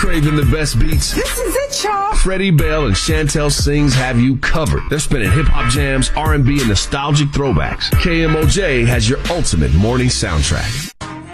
Craving the best beats? This is it, y'all. Freddie Bell and Chantel Sings have you covered. They're spinning hip-hop jams, R&B, and nostalgic throwbacks. KMOJ has your ultimate morning soundtrack.